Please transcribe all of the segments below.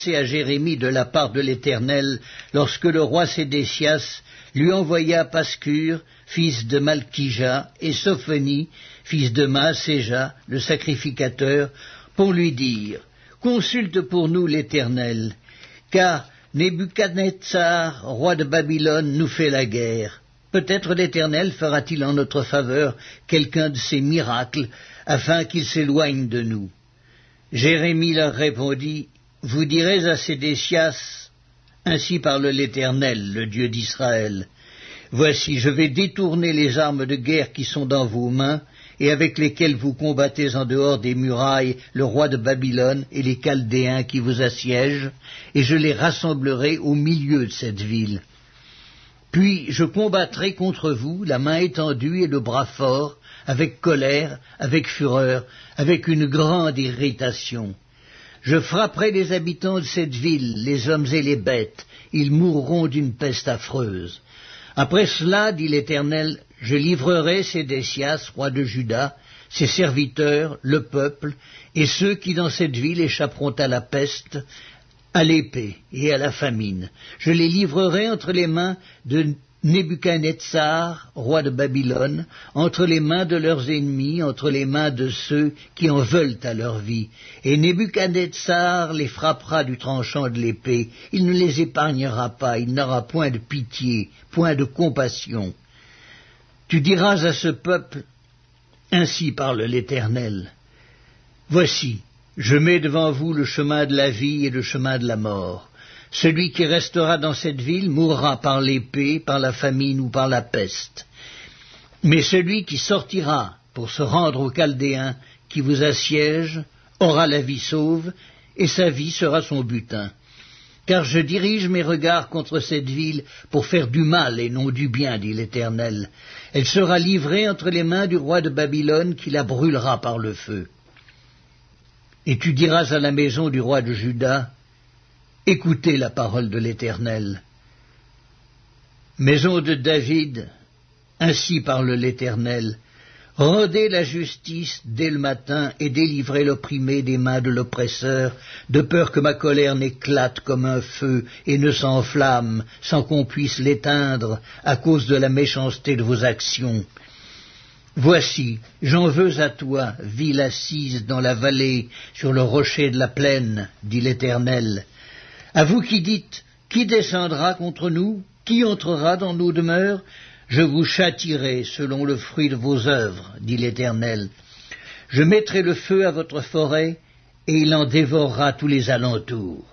à Jérémie de la part de l'Éternel, lorsque le roi Sédécias lui envoya Pascur, fils de Malkija, et Sophonie, fils de Maaséja, le sacrificateur, pour lui dire « Consulte pour nous l'Éternel, car Nebuchadnezzar, roi de Babylone, nous fait la guerre. Peut-être l'Éternel fera-t-il en notre faveur quelqu'un de ses miracles, afin qu'il s'éloigne de nous. » Jérémie leur répondit « Vous direz à Sédécias, ainsi parle l'Éternel, le Dieu d'Israël. Voici, je vais détourner les armes de guerre qui sont dans vos mains, et avec lesquelles vous combattez en dehors des murailles le roi de Babylone et les Chaldéens qui vous assiègent, et je les rassemblerai au milieu de cette ville. Puis je combattrai contre vous, la main étendue et le bras fort, avec colère, avec fureur, avec une grande irritation. Je frapperai les habitants de cette ville, les hommes et les bêtes, ils mourront d'une peste affreuse. Après cela, dit l'Éternel, je livrerai Sédécias, roi de Juda, ses serviteurs, le peuple, et ceux qui dans cette ville échapperont à la peste, à l'épée et à la famine. Je les livrerai entre les mains de Nebuchadnezzar, roi de Babylone, entre les mains de leurs ennemis, entre les mains de ceux qui en veulent à leur vie. Et Nebuchadnezzar les frappera du tranchant de l'épée. Il ne les épargnera pas, il n'aura point de pitié, point de compassion. Tu diras à ce peuple, ainsi parle l'Éternel, voici, je mets devant vous le chemin de la vie et le chemin de la mort. Celui qui restera dans cette ville mourra par l'épée, par la famine ou par la peste. Mais celui qui sortira pour se rendre aux Chaldéens qui vous assiègent aura la vie sauve, et sa vie sera son butin. Car je dirige mes regards contre cette ville pour faire du mal et non du bien, dit l'Éternel. Elle sera livrée entre les mains du roi de Babylone qui la brûlera par le feu. Et tu diras à la maison du roi de Juda, écoutez la parole de l'Éternel. Maison de David, ainsi parle l'Éternel, rendez la justice dès le matin et délivrez l'opprimé des mains de l'oppresseur, de peur que ma colère n'éclate comme un feu et ne s'enflamme sans qu'on puisse l'éteindre à cause de la méchanceté de vos actions. Voici, j'en veux à toi, ville assise dans la vallée, sur le rocher de la plaine, dit l'Éternel. À vous qui dites, qui descendra contre nous? Qui entrera dans nos demeures? Je vous châtierai selon le fruit de vos œuvres, dit l'Éternel. Je mettrai le feu à votre forêt, et il en dévorera tous les alentours.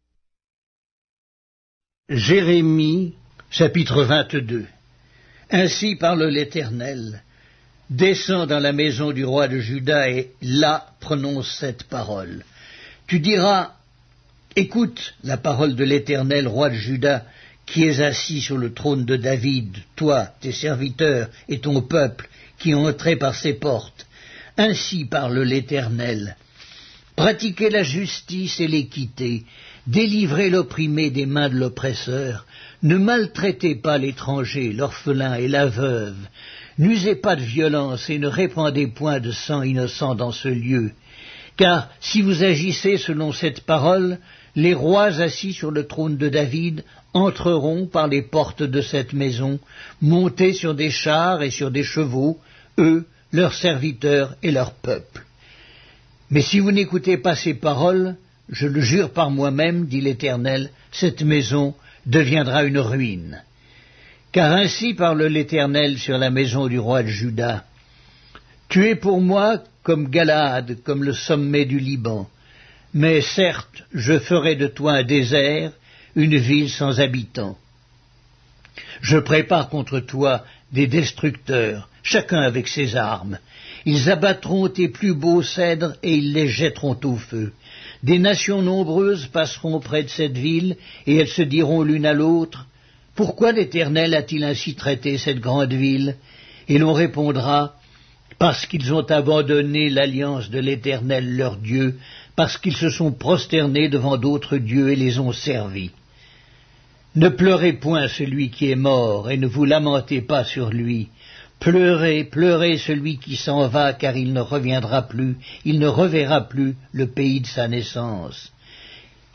Jérémie, chapitre 22. Ainsi parle l'Éternel. Descends dans la maison du roi de Juda, et là prononce cette parole. Tu diras, écoute la parole de l'Éternel, roi de Juda, qui es assis sur le trône de David, toi, tes serviteurs et ton peuple, qui entrez par ses portes. Ainsi parle l'Éternel. Pratiquez la justice et l'équité, délivrez l'opprimé des mains de l'oppresseur, ne maltraitez pas l'étranger, l'orphelin et la veuve, n'usez pas de violence et ne répandez point de sang innocent dans ce lieu. Car si vous agissez selon cette parole, les rois assis sur le trône de David entreront par les portes de cette maison, montés sur des chars et sur des chevaux, eux, leurs serviteurs et leur peuple. Mais si vous n'écoutez pas ces paroles, je le jure par moi-même, dit l'Éternel, cette maison deviendra une ruine. Car ainsi parle l'Éternel sur la maison du roi de Juda. Tu es pour moi comme Galaad, comme le sommet du Liban. Mais certes, je ferai de toi un désert, une ville sans habitants. Je prépare contre toi des destructeurs, chacun avec ses armes. Ils abattront tes plus beaux cèdres et ils les jetteront au feu. Des nations nombreuses passeront près de cette ville et elles se diront l'une à l'autre, « Pourquoi l'Éternel a-t-il ainsi traité cette grande ville ?» Et l'on répondra, « Parce qu'ils ont abandonné l'alliance de l'Éternel leur Dieu, parce qu'ils se sont prosternés devant d'autres dieux et les ont servis. » Ne pleurez point celui qui est mort, et ne vous lamentez pas sur lui. Pleurez, pleurez celui qui s'en va, car il ne reviendra plus, il ne reverra plus le pays de sa naissance.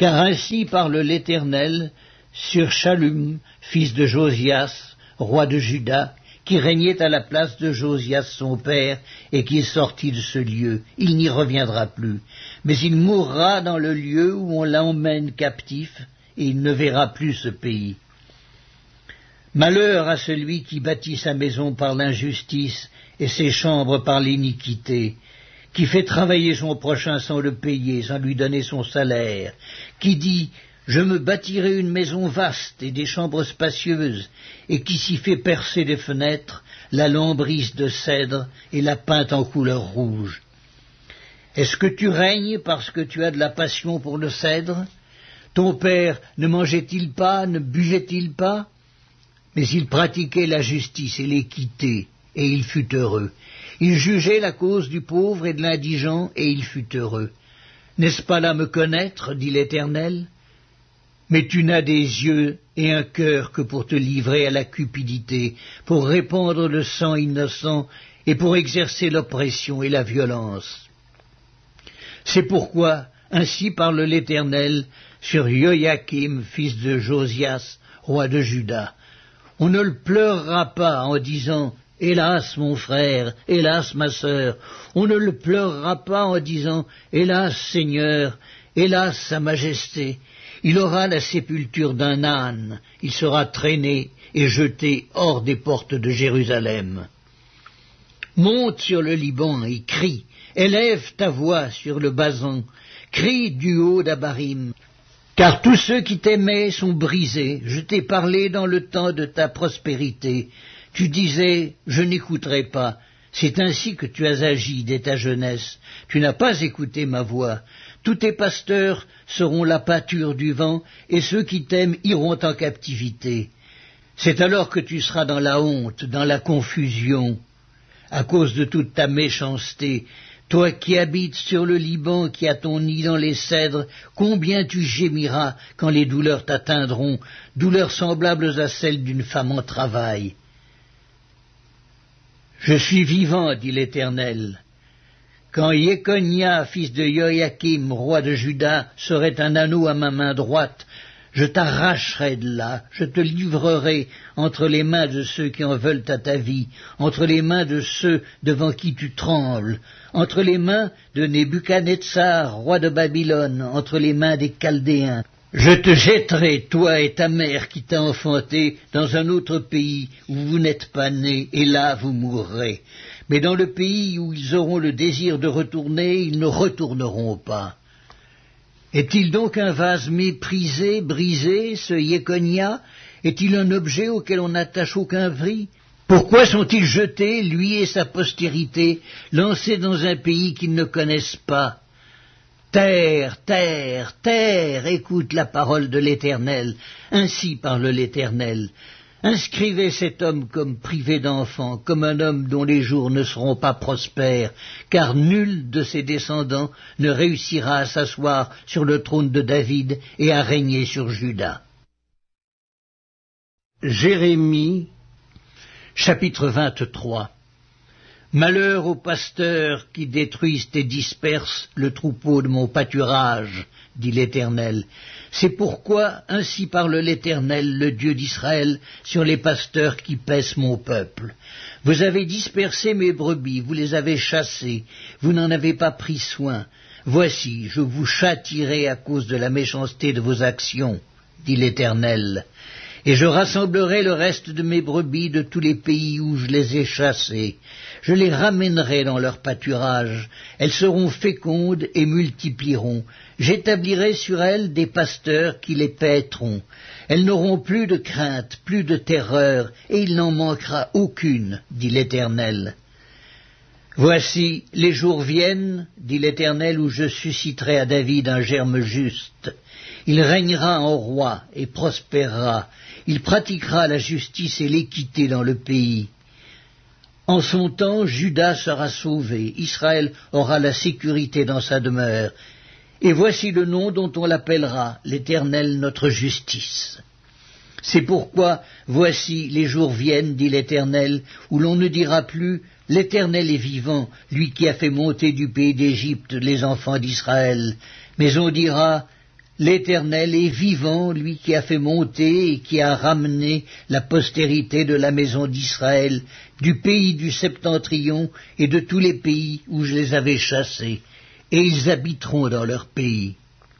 Car ainsi parle l'Éternel sur Shallum, fils de Josias, roi de Juda, qui régnait à la place de Josias son père, et qui est sorti de ce lieu. Il n'y reviendra plus, mais il mourra dans le lieu où on l'emmène captif, et il ne verra plus ce pays. Malheur à celui qui bâtit sa maison par l'injustice et ses chambres par l'iniquité, qui fait travailler son prochain sans le payer, sans lui donner son salaire, qui dit « Je me bâtirai une maison vaste et des chambres spacieuses », et qui s'y fait percer des fenêtres, la lambrise de cèdre et la peinte en couleur rouge. Est-ce que tu règnes parce que tu as de la passion pour le cèdre? Ton père ne mangeait-il pas, ne buvait-il pas? Mais il pratiquait la justice et l'équité, et il fut heureux. Il jugeait la cause du pauvre et de l'indigent, et il fut heureux. N'est-ce pas là me connaître, dit l'Éternel? Mais tu n'as des yeux et un cœur que pour te livrer à la cupidité, pour répandre le sang innocent, et pour exercer l'oppression et la violence. C'est pourquoi, ainsi parle l'Éternel sur Joachim, fils de Josias, roi de Juda. On ne le pleurera pas en disant « Hélas, mon frère, hélas, ma sœur !» On ne le pleurera pas en disant « Hélas, Seigneur, hélas, Sa Majesté !» Il aura la sépulture d'un âne, il sera traîné et jeté hors des portes de Jérusalem. Monte sur le Liban et crie, élève ta voix sur le Basan, crie du haut d'Abarim. Car tous ceux qui t'aimaient sont brisés, je t'ai parlé dans le temps de ta prospérité. Tu disais, je n'écouterai pas. C'est ainsi que tu as agi dès ta jeunesse. Tu n'as pas écouté ma voix. Tous tes pasteurs seront la pâture du vent, et ceux qui t'aiment iront en captivité. C'est alors que tu seras dans la honte, dans la confusion, à cause de toute ta méchanceté. Toi qui habites sur le Liban, qui as ton nid dans les cèdres, combien tu gémiras quand les douleurs t'atteindront, douleurs semblables à celles d'une femme en travail. Je suis vivant, dit l'Éternel. Quand Jéconia, fils de Joachim, roi de Juda, serait un anneau à ma main droite, je t'arracherai de là, je te livrerai entre les mains de ceux qui en veulent à ta vie, entre les mains de ceux devant qui tu trembles, entre les mains de Nebuchadnezzar, roi de Babylone, entre les mains des Chaldéens. Je te jetterai, toi et ta mère qui t'a enfanté, dans un autre pays où vous n'êtes pas nés, et là vous mourrez. Mais dans le pays où ils auront le désir de retourner, ils ne retourneront pas. Est-il donc un vase méprisé, brisé, ce Jéconia? Est-il un objet auquel on n'attache aucun prix? Pourquoi sont-ils jetés, lui et sa postérité, lancés dans un pays qu'ils ne connaissent pas? Terre, terre, terre, écoute la parole de l'Éternel, ainsi parle l'Éternel. Inscrivez cet homme comme privé d'enfant, comme un homme dont les jours ne seront pas prospères, car nul de ses descendants ne réussira à s'asseoir sur le trône de David et à régner sur Juda. Jérémie, chapitre 23. Malheur aux pasteurs qui détruisent et dispersent le troupeau de mon pâturage, dit l'Éternel. C'est pourquoi ainsi parle l'Éternel, le Dieu d'Israël, sur les pasteurs qui paissent mon peuple. Vous avez dispersé mes brebis, vous les avez chassées, vous n'en avez pas pris soin. Voici, je vous châtierai à cause de la méchanceté de vos actions, dit l'Éternel. Et je rassemblerai le reste de mes brebis de tous les pays où je les ai chassées. Je les ramènerai dans leur pâturage. Elles seront fécondes et multiplieront. J'établirai sur elles des pasteurs qui les paîtront. Elles n'auront plus de crainte, plus de terreur, et il n'en manquera aucune, dit l'Éternel. Voici, les jours viennent, dit l'Éternel, où je susciterai à David un germe juste. Il régnera en roi et prospérera. Il pratiquera la justice et l'équité dans le pays. En son temps, Juda sera sauvé, Israël aura la sécurité dans sa demeure. Et voici le nom dont on l'appellera, l'Éternel notre justice. C'est pourquoi, voici, les jours viennent, dit l'Éternel, où l'on ne dira plus, l'Éternel est vivant, lui qui a fait monter du pays d'Égypte les enfants d'Israël. Mais on dira, L'Éternel est vivant, lui qui a fait monter et qui a ramené la postérité de la maison d'Israël, du pays du septentrion et de tous les pays où je les avais chassés, et ils habiteront dans leur pays.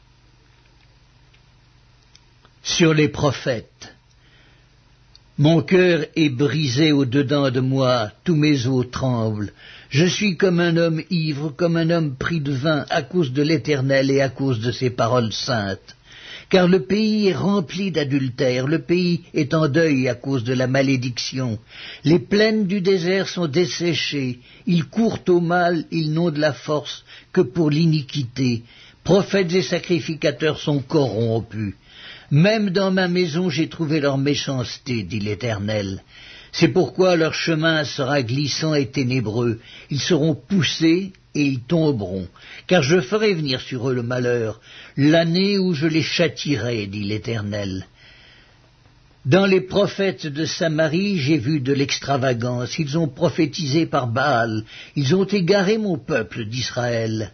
Sur les prophètes. Mon cœur est brisé au-dedans de moi, tous mes os tremblent. Je suis comme un homme ivre, comme un homme pris de vin à cause de l'Éternel et à cause de ses paroles saintes. Car le pays est rempli d'adultère, le pays est en deuil à cause de la malédiction. Les plaines du désert sont desséchées, ils courent au mal, ils n'ont de la force que pour l'iniquité. Prophètes et sacrificateurs sont corrompus. Même dans ma maison j'ai trouvé leur méchanceté, dit l'Éternel. C'est pourquoi leur chemin sera glissant et ténébreux. Ils seront poussés et ils tomberont, car je ferai venir sur eux le malheur, l'année où je les châtierai, dit l'Éternel. Dans les prophètes de Samarie, j'ai vu de l'extravagance. Ils ont prophétisé par Baal. Ils ont égaré mon peuple d'Israël.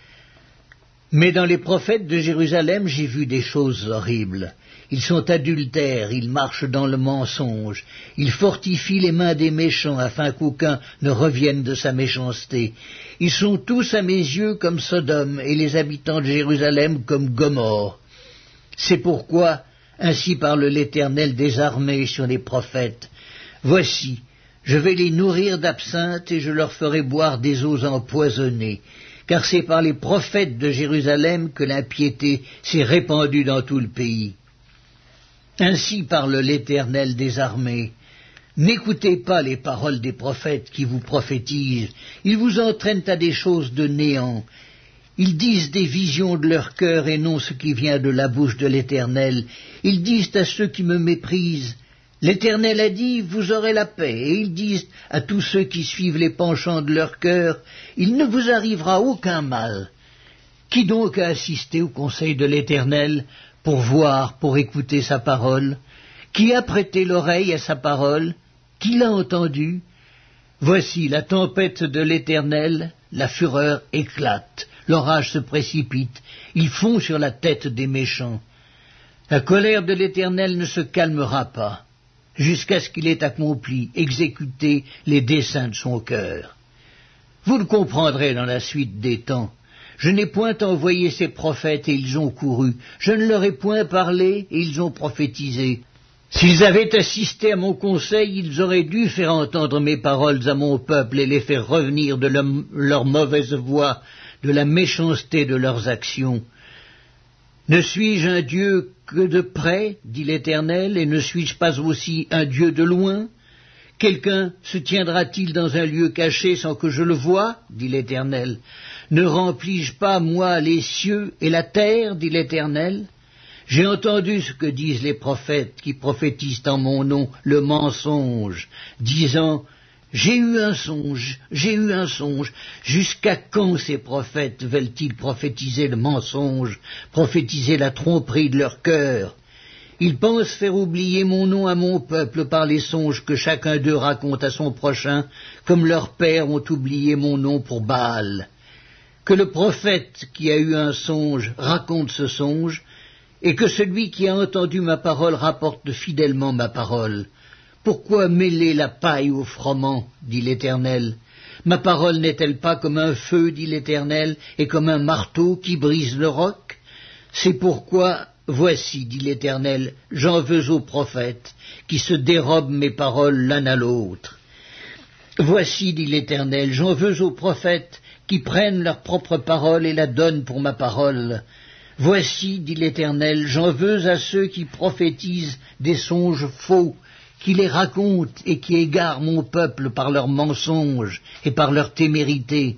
Mais dans les prophètes de Jérusalem, j'ai vu des choses horribles. Ils sont adultères, ils marchent dans le mensonge, ils fortifient les mains des méchants afin qu'aucun ne revienne de sa méchanceté. Ils sont tous à mes yeux comme Sodome et les habitants de Jérusalem comme Gomorrhe. C'est pourquoi, ainsi parle l'Éternel des armées sur les prophètes. Voici, je vais les nourrir d'absinthe et je leur ferai boire des eaux empoisonnées. Car c'est par les prophètes de Jérusalem que l'impiété s'est répandue dans tout le pays. Ainsi parle l'Éternel des armées. N'écoutez pas les paroles des prophètes qui vous prophétisent. Ils vous entraînent à des choses de néant. Ils disent des visions de leur cœur et non ce qui vient de la bouche de l'Éternel. Ils disent à ceux qui me méprisent, l'Éternel a dit, vous aurez la paix. Et ils disent à tous ceux qui suivent les penchants de leur cœur, il ne vous arrivera aucun mal. Qui donc a assisté au conseil de l'Éternel pour voir, pour écouter sa parole? Qui a prêté l'oreille à sa parole? Qui l'a entendu? Voici la tempête de l'Éternel, la fureur éclate, l'orage se précipite, il fond sur la tête des méchants. La colère de l'Éternel ne se calmera pas, jusqu'à ce qu'il ait accompli, exécuté les desseins de son cœur. Vous le comprendrez dans la suite des temps. Je n'ai point envoyé ces prophètes et ils ont couru. Je ne leur ai point parlé et ils ont prophétisé. S'ils avaient assisté à mon conseil, ils auraient dû faire entendre mes paroles à mon peuple et les faire revenir de leur mauvaise voie, de la méchanceté de leurs actions. Ne suis-je un Dieu que de près, dit l'Éternel, et ne suis-je pas aussi un Dieu de loin? Quelqu'un se tiendra-t-il dans un lieu caché sans que je le voie, dit l'Éternel? Ne remplis-je pas, moi, les cieux et la terre, dit l'Éternel? J'ai entendu ce que disent les prophètes qui prophétisent en mon nom le mensonge, disant « J'ai eu un songe, j'ai eu un songe ». Jusqu'à quand ces prophètes veulent-ils prophétiser le mensonge, prophétiser la tromperie de leur cœur? Ils pensent faire oublier mon nom à mon peuple par les songes que chacun d'eux raconte à son prochain, comme leurs pères ont oublié mon nom pour Baal. Que le prophète qui a eu un songe raconte ce songe, et que celui qui a entendu ma parole rapporte fidèlement ma parole. Pourquoi mêler la paille au froment, dit l'Éternel? Ma parole n'est-elle pas comme un feu, dit l'Éternel, et comme un marteau qui brise le roc? C'est pourquoi, voici, dit l'Éternel, j'en veux aux prophètes, qui se dérobent mes paroles l'un à l'autre. Voici, dit l'Éternel, j'en veux aux prophètes, qui prennent leur propre parole et la donnent pour ma parole. Voici, dit l'Éternel, j'en veux à ceux qui prophétisent des songes faux, qui les racontent et qui égarent mon peuple par leurs mensonges et par leur témérité.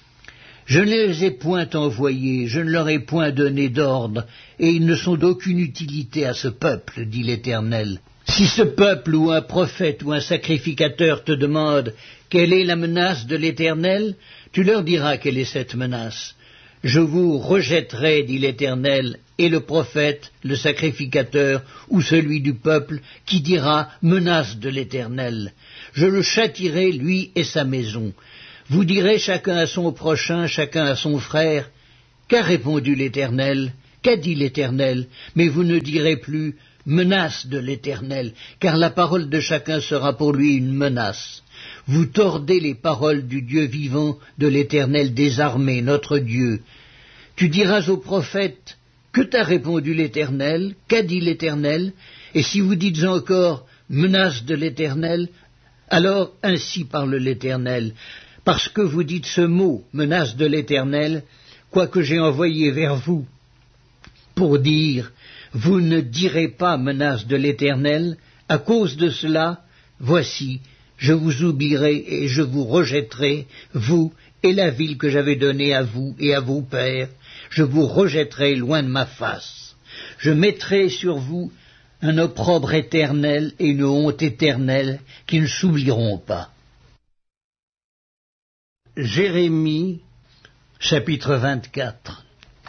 Je ne les ai point envoyés, je ne leur ai point donné d'ordre, et ils ne sont d'aucune utilité à ce peuple, dit l'Éternel. Si ce peuple ou un prophète ou un sacrificateur te demande quelle est la menace de l'Éternel, tu leur diras quelle est cette menace. Je vous rejetterai, dit l'Éternel, et le prophète, le sacrificateur, ou celui du peuple, qui dira « menace de l'Éternel ». Je le châtierai, lui et sa maison. Vous direz chacun à son prochain, chacun à son frère. Qu'a répondu l'Éternel? qu'a dit l'Éternel? Mais vous ne direz plus menace de l'Éternel, car la parole de chacun sera pour lui une menace. Vous tordez les paroles du Dieu vivant, de l'Éternel des armées, notre Dieu. Tu diras au prophète, que t'a répondu l'Éternel? Qu'a dit l'Éternel? Et si vous dites encore menace de l'Éternel, alors ainsi parle l'Éternel, parce que vous dites ce mot, menace de l'Éternel, quoique j'ai envoyé vers vous pour dire, vous ne direz pas menace de l'Éternel, à cause de cela, voici, je vous oublierai et je vous rejetterai, vous et la ville que j'avais donnée à vous et à vos pères, je vous rejetterai loin de ma face. Je mettrai sur vous un opprobre éternel et une honte éternelle qui ne s'oublieront pas. Jérémie, chapitre 24.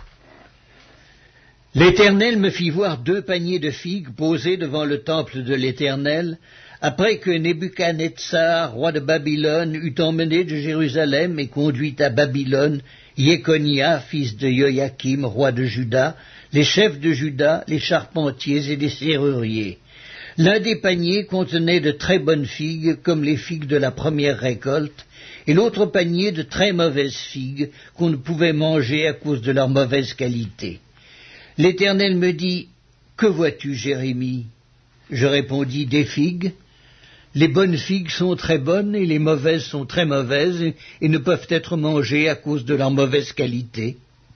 L'Éternel me fit voir 2 paniers de figues posés devant le temple de l'Éternel, après que Nebuchadnezzar, roi de Babylone, eut emmené de Jérusalem et conduit à Babylone Jéconia, fils de Joachim, roi de Juda, les chefs de Juda, les charpentiers et les serruriers. L'un des paniers contenait de très bonnes figues, comme les figues de la première récolte, et l'autre panier de très mauvaises figues, qu'on ne pouvait manger à cause de leur mauvaise qualité. L'Éternel me dit, « Que vois-tu, Jérémie ?» Je répondis, « Des figues. Les bonnes figues sont très bonnes et les mauvaises sont très mauvaises et ne peuvent être mangées à cause de leur mauvaise qualité. »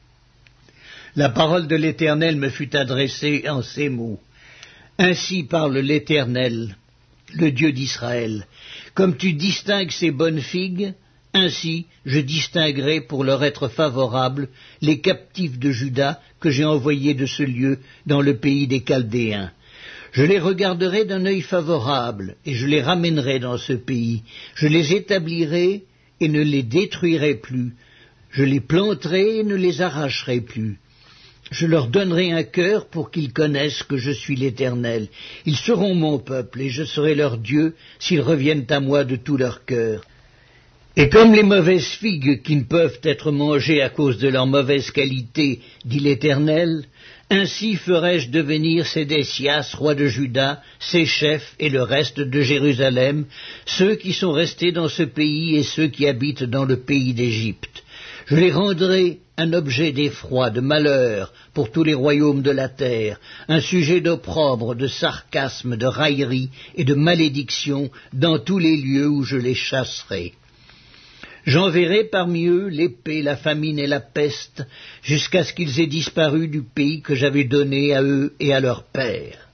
La parole de l'Éternel me fut adressée en ces mots. « Ainsi parle l'Éternel, le Dieu d'Israël. Comme tu distingues ces bonnes figues, ainsi je distinguerai pour leur être favorable les captifs de Juda que j'ai envoyés de ce lieu dans le pays des Chaldéens. Je les regarderai d'un œil favorable, et je les ramènerai dans ce pays. Je les établirai et ne les détruirai plus. Je les planterai et ne les arracherai plus. Je leur donnerai un cœur pour qu'ils connaissent que je suis l'Éternel. Ils seront mon peuple, et je serai leur Dieu, s'ils reviennent à moi de tout leur cœur. Et comme les mauvaises figues qui ne peuvent être mangées à cause de leur mauvaise qualité, dit l'Éternel, ainsi ferai-je devenir Sédécias, roi de Juda, ses chefs et le reste de Jérusalem, ceux qui sont restés dans ce pays et ceux qui habitent dans le pays d'Égypte. Je les rendrai un objet d'effroi, de malheur pour tous les royaumes de la terre, un sujet d'opprobre, de sarcasme, de raillerie et de malédiction dans tous les lieux où je les chasserai. J'enverrai parmi eux l'épée, la famine et la peste, jusqu'à ce qu'ils aient disparu du pays que j'avais donné à eux et à leurs pères.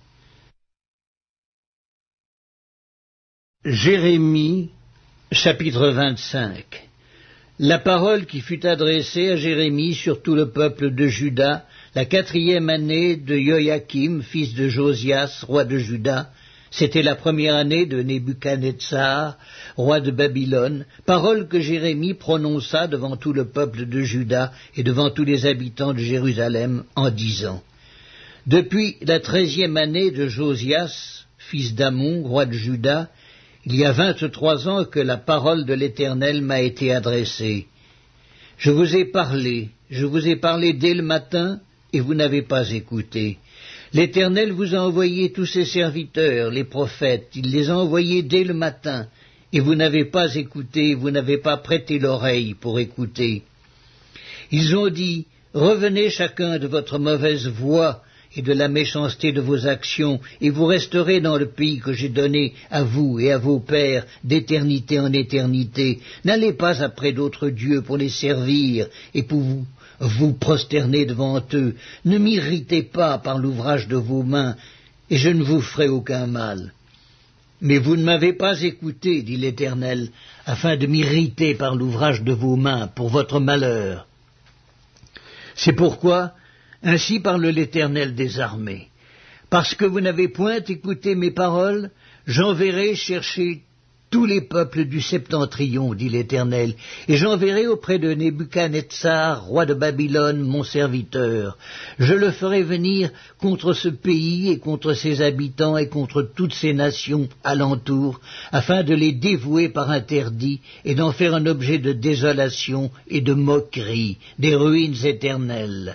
Jérémie, chapitre 25. La parole qui fut adressée à Jérémie sur tout le peuple de Juda, la 4e année de Joachim, fils de Josias, roi de Juda, c'était la première année de Nebuchadnezzar, roi de Babylone, parole que Jérémie prononça devant tout le peuple de Juda et devant tous les habitants de Jérusalem en disant, « Depuis la 13e année de Josias, fils d'Amon, roi de Juda, il y a 23 ans que la parole de l'Éternel m'a été adressée. Je vous ai parlé dès le matin, et vous n'avez pas écouté. L'Éternel vous a envoyé tous ses serviteurs, les prophètes, il les a envoyés dès le matin, et vous n'avez pas écouté, vous n'avez pas prêté l'oreille pour écouter. Ils ont dit, revenez chacun de votre mauvaise voie et de la méchanceté de vos actions, et vous resterez dans le pays que j'ai donné à vous et à vos pères d'éternité en éternité. N'allez pas après d'autres dieux pour les servir et pour vous prosterner devant eux. Ne m'irritez pas par l'ouvrage de vos mains, et je ne vous ferai aucun mal. Mais vous ne m'avez pas écouté, dit l'Éternel, afin de m'irriter par l'ouvrage de vos mains, pour votre malheur. C'est pourquoi, ainsi parle l'Éternel des armées. Parce que vous n'avez point écouté mes paroles, j'enverrai chercher tous les peuples du septentrion, dit l'Éternel, et j'enverrai auprès de Nebuchadnezzar, roi de Babylone, mon serviteur. Je le ferai venir contre ce pays et contre ses habitants et contre toutes ces nations alentour, afin de les dévouer par interdit et d'en faire un objet de désolation et de moquerie, des ruines éternelles.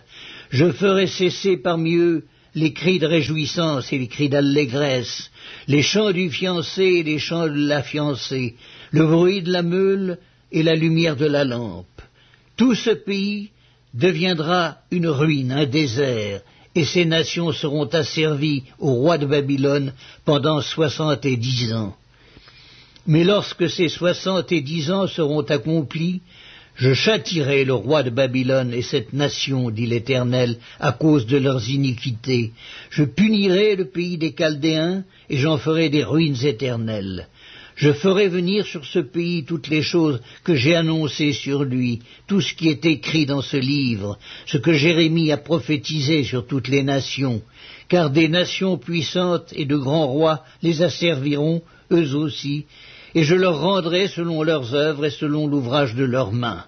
Je ferai cesser parmi eux les cris de réjouissance et les cris d'allégresse, les chants du fiancé et les chants de la fiancée, le bruit de la meule et la lumière de la lampe. Tout ce pays deviendra une ruine, un désert, et ces nations seront asservies au roi de Babylone pendant 70 ans. Mais lorsque ces 70 ans seront accomplis, je châtierai le roi de Babylone et cette nation, dit l'Éternel, à cause de leurs iniquités. Je punirai le pays des Chaldéens et j'en ferai des ruines éternelles. Je ferai venir sur ce pays toutes les choses que j'ai annoncées sur lui, tout ce qui est écrit dans ce livre, ce que Jérémie a prophétisé sur toutes les nations, car des nations puissantes et de grands rois les asserviront, eux aussi, et je leur rendrai selon leurs œuvres et selon l'ouvrage de leurs mains.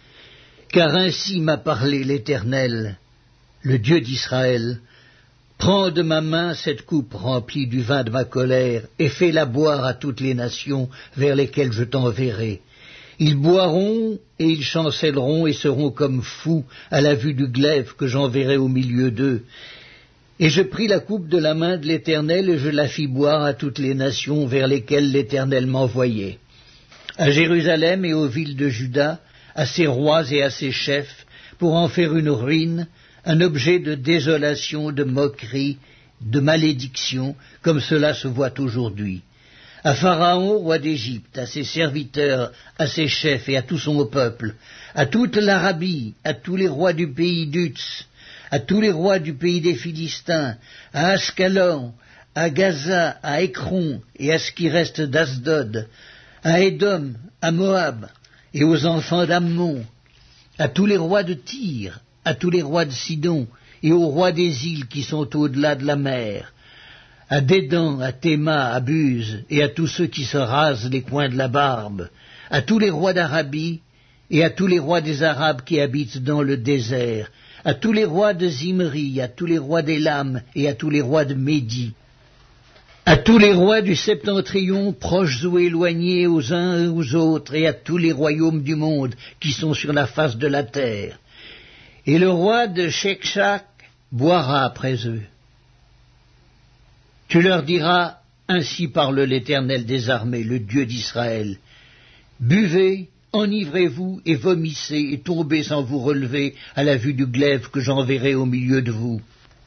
Car ainsi m'a parlé l'Éternel, le Dieu d'Israël. Prends de ma main cette coupe remplie du vin de ma colère, et fais-la boire à toutes les nations vers lesquelles je t'enverrai. Ils boiront, et ils chancelleront, et seront comme fous à la vue du glaive que j'enverrai au milieu d'eux. Et je pris la coupe de la main de l'Éternel, et je la fis boire à toutes les nations vers lesquelles l'Éternel m'envoyait. À Jérusalem et aux villes de Juda, à ses rois et à ses chefs, pour en faire une ruine, un objet de désolation, de moquerie, de malédiction, comme cela se voit aujourd'hui. À Pharaon, roi d'Égypte, à ses serviteurs, à ses chefs et à tout son peuple, à toute l'Arabie, à tous les rois du pays d'Utz, à tous les rois du pays des Philistins, à Ascalon, à Gaza, à Écron et à ce qui reste d'Asdod, à Édom, à Moab et aux enfants d'Ammon, à tous les rois de Tyr, à tous les rois de Sidon et aux rois des îles qui sont au-delà de la mer, à Dédan, à Théma, à Buse et à tous ceux qui se rasent les coins de la barbe, à tous les rois d'Arabie et à tous les rois des Arabes qui habitent dans le désert, à tous les rois de Zimri, à tous les rois d'Élam et à tous les rois de Médie, à tous les rois du septentrion, proches ou éloignés aux uns et aux autres, et à tous les royaumes du monde qui sont sur la face de la terre. Et le roi de Shekshak boira après eux. Tu leur diras, ainsi parle l'Éternel des armées, le Dieu d'Israël. Buvez, enivrez-vous et vomissez et tombez sans vous relever à la vue du glaive que j'enverrai au milieu de vous.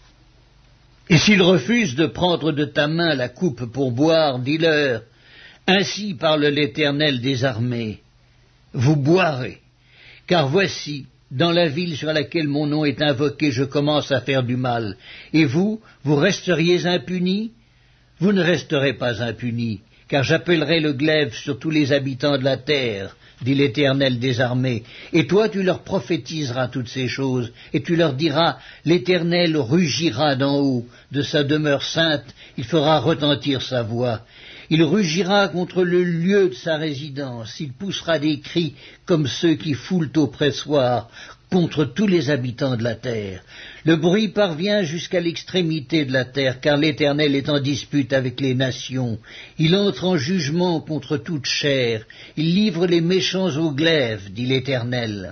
Et s'ils refusent de prendre de ta main la coupe pour boire, dis-leur, ainsi parle l'Éternel des armées. Vous boirez, car voici, dans la ville sur laquelle mon nom est invoqué, je commence à faire du mal. Et vous, vous resteriez impunis? Vous ne resterez pas impunis, car j'appellerai le glaive sur tous les habitants de la terre, dit l'Éternel des armées. Et toi, tu leur prophétiseras toutes ces choses, et tu leur diras, l'Éternel rugira d'en haut, de sa demeure sainte, il fera retentir sa voix. Il rugira contre le lieu de sa résidence, il poussera des cris comme ceux qui foulent au pressoir contre tous les habitants de la terre. Le bruit parvient jusqu'à l'extrémité de la terre, car l'Éternel est en dispute avec les nations. Il entre en jugement contre toute chair, il livre les méchants au glaive, dit l'Éternel.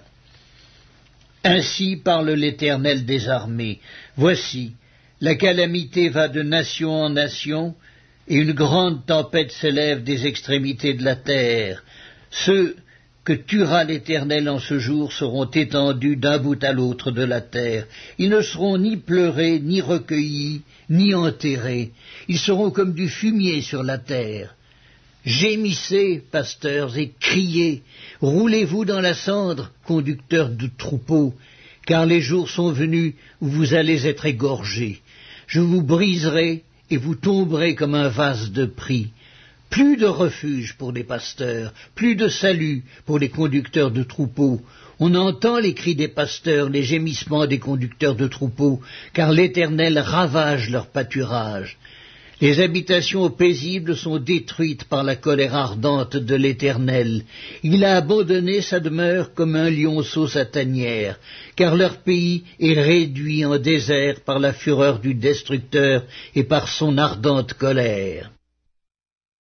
Ainsi parle l'Éternel des armées. Voici, la calamité va de nation en nation, et une grande tempête s'élève des extrémités de la terre. Ceux que tuera l'Éternel en ce jour seront étendus d'un bout à l'autre de la terre. Ils ne seront ni pleurés, ni recueillis, ni enterrés. Ils seront comme du fumier sur la terre. Gémissez, pasteurs, et criez. Roulez-vous dans la cendre, conducteurs de troupeaux, car les jours sont venus où vous allez être égorgés. Je vous briserai, et vous tomberez comme un vase de prix. Plus de refuge pour les pasteurs, plus de salut pour les conducteurs de troupeaux. On entend les cris des pasteurs, les gémissements des conducteurs de troupeaux, car l'Éternel ravage leur pâturage. Les habitations paisibles sont détruites par la colère ardente de l'Éternel. Il a abandonné sa demeure comme un lionceau sa tanière, car leur pays est réduit en désert par la fureur du destructeur et par son ardente colère.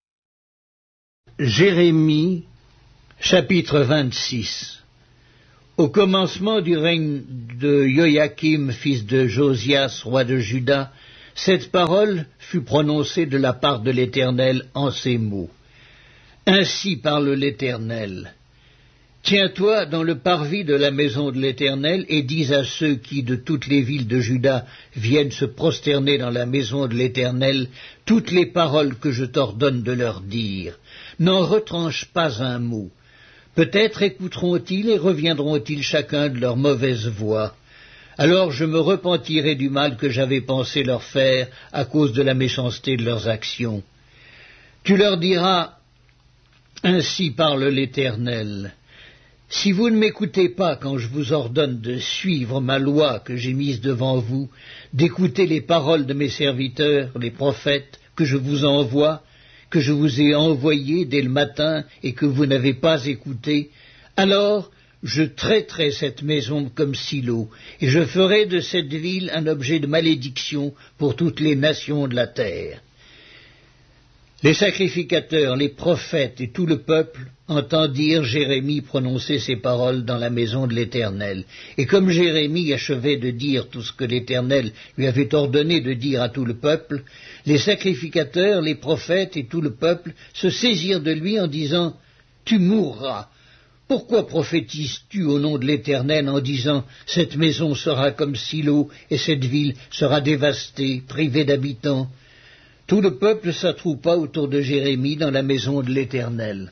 Jérémie, chapitre 26. Au commencement du règne de Joachim, fils de Josias, roi de Juda, cette parole fut prononcée de la part de l'Éternel en ces mots. Ainsi parle l'Éternel. Tiens-toi dans le parvis de la maison de l'Éternel et dis à ceux qui de toutes les villes de Juda viennent se prosterner dans la maison de l'Éternel toutes les paroles que je t'ordonne de leur dire. N'en retranche pas un mot. Peut-être écouteront-ils et reviendront-ils chacun de leur mauvaise voie. Alors je me repentirai du mal que j'avais pensé leur faire à cause de la méchanceté de leurs actions. Tu leur diras, ainsi parle l'Éternel. Si vous ne m'écoutez pas quand je vous ordonne de suivre ma loi que j'ai mise devant vous, d'écouter les paroles de mes serviteurs, les prophètes, que je vous envoie, que je vous ai envoyés dès le matin et que vous n'avez pas écouté, alors je traiterai cette maison comme silo, et je ferai de cette ville un objet de malédiction pour toutes les nations de la terre. Les sacrificateurs, les prophètes et tout le peuple entendirent Jérémie prononcer ces paroles dans la maison de l'Éternel. Et comme Jérémie achevait de dire tout ce que l'Éternel lui avait ordonné de dire à tout le peuple, les sacrificateurs, les prophètes et tout le peuple se saisirent de lui en disant « Tu mourras ! Pourquoi prophétises-tu au nom de l'Éternel en disant « Cette maison sera comme Silo et cette ville sera dévastée, privée d'habitants » Tout le peuple s'attroupa autour de Jérémie dans la maison de l'Éternel.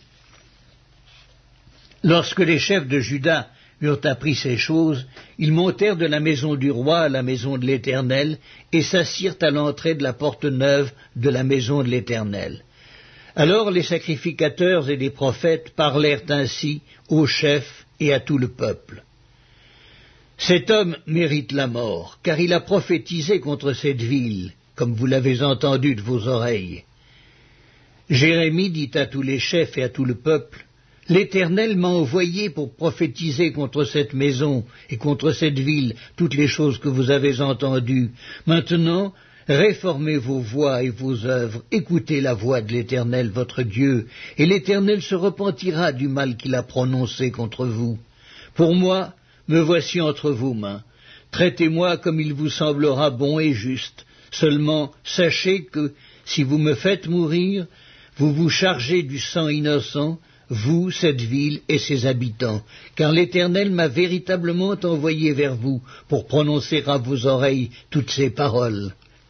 Lorsque les chefs de Juda eurent appris ces choses, ils montèrent de la maison du roi à la maison de l'Éternel et s'assirent à l'entrée de la porte neuve de la maison de l'Éternel. Alors les sacrificateurs et les prophètes parlèrent ainsi aux chefs et à tout le peuple. Cet homme mérite la mort, car il a prophétisé contre cette ville, comme vous l'avez entendu de vos oreilles. Jérémie dit à tous les chefs et à tout le peuple, « L'Éternel m'a envoyé pour prophétiser contre cette maison et contre cette ville toutes les choses que vous avez entendues. Maintenant, réformez vos voies et vos œuvres, écoutez la voix de l'Éternel votre Dieu, et l'Éternel se repentira du mal qu'il a prononcé contre vous. Pour moi, me voici entre vos mains. Traitez-moi comme il vous semblera bon et juste. Seulement, sachez que, si vous me faites mourir, vous vous chargez du sang innocent, vous, cette ville et ses habitants, car l'Éternel m'a véritablement envoyé vers vous pour prononcer à vos oreilles toutes ces paroles. »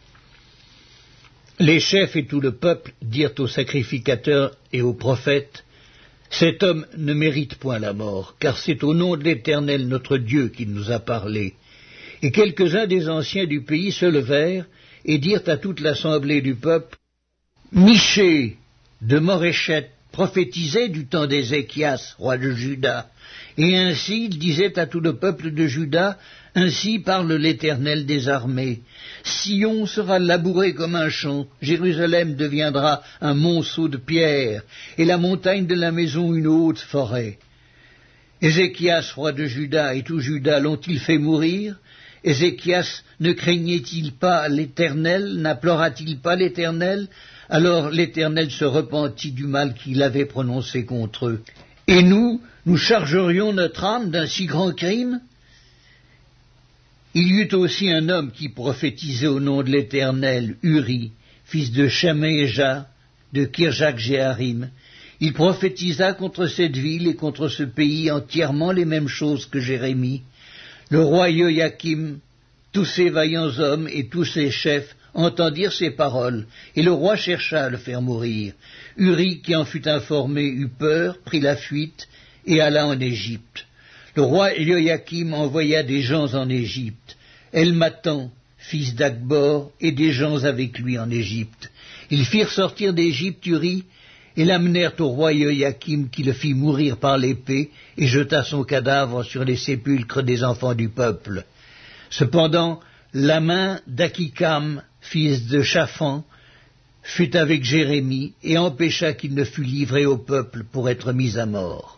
Les chefs et tout le peuple dirent aux sacrificateurs et aux prophètes, « Cet homme ne mérite point la mort, car c'est au nom de l'Éternel notre Dieu qu'il nous a parlé. » Et quelques-uns des anciens du pays se levèrent et dirent à toute l'assemblée du peuple, « Michée de Moréchet prophétisait du temps d'Ézéchias, roi de Juda, et ainsi il disait à tout le peuple de Juda, « Ainsi parle l'Éternel des armées. Sion sera labouré comme un champ, Jérusalem deviendra un monceau de pierre, et la montagne de la maison une haute forêt. Ézéchias, roi de Juda, et tout Juda l'ont-ils fait mourir? Ézéchias ne craignait-il pas l'Éternel, n'implora-t-il pas l'Éternel? Alors l'Éternel se repentit du mal qu'il avait prononcé contre eux. Et nous chargerions notre âme d'un si grand crime? Il y eut aussi un homme qui prophétisait au nom de l'Éternel, Uri, fils de Shaméja, de Kirjak-Jéarim. Il prophétisa contre cette ville et contre ce pays entièrement les mêmes choses que Jérémie. Le roi Joachim, tous ses vaillants hommes et tous ses chefs entendirent ces paroles, et le roi chercha à le faire mourir. Uri, qui en fut informé, eut peur, prit la fuite, et alla en Égypte. Le roi Joachim envoya des gens en Égypte, Elmatan, fils d'Akbor, et des gens avec lui en Égypte. Ils firent sortir d'Égypte Uri, et l'amenèrent au roi Joachim, qui le fit mourir par l'épée, et jeta son cadavre sur les sépulcres des enfants du peuple. Cependant, la main d'Akikam, fils de Shaphan, fut avec Jérémie, et empêcha qu'il ne fût livré au peuple pour être mis à mort.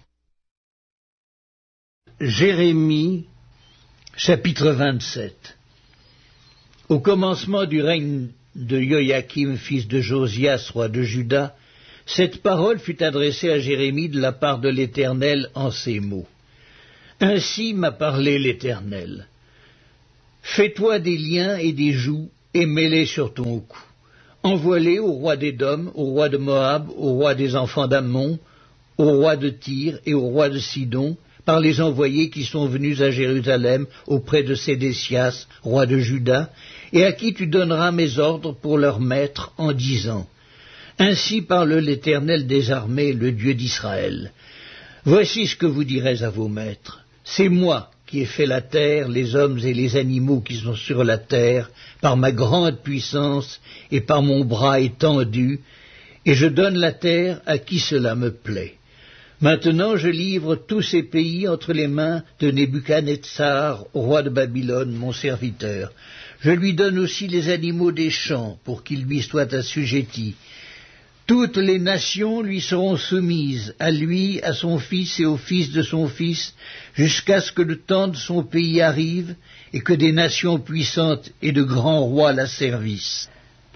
Jérémie, chapitre 27. Au commencement du règne de Joachim, fils de Josias, roi de Juda, cette parole fut adressée à Jérémie de la part de l'Éternel en ces mots. Ainsi m'a parlé l'Éternel. Fais-toi des liens et des jougs, et mets-les sur ton cou. Envoie-les au roi d'Édom, au roi de Moab, au roi des enfants d'Ammon, au roi de Tyr et au roi de Sidon, par les envoyés qui sont venus à Jérusalem auprès de Sédécias, roi de Juda, et à qui tu donneras mes ordres pour leur maître en disant: Ainsi parle l'Éternel des armées, le Dieu d'Israël. Voici ce que vous direz à vos maîtres. C'est moi qui ai fait la terre, les hommes et les animaux qui sont sur la terre, par ma grande puissance et par mon bras étendu, et je donne la terre à qui cela me plaît. Maintenant je livre tous ces pays entre les mains de Nebuchadnezzar, roi de Babylone, mon serviteur. Je lui donne aussi les animaux des champs, pour qu'ils lui soient assujettis. Toutes les nations lui seront soumises, à lui, à son fils et au fils de son fils, jusqu'à ce que le temps de son pays arrive, et que des nations puissantes et de grands rois la servissent.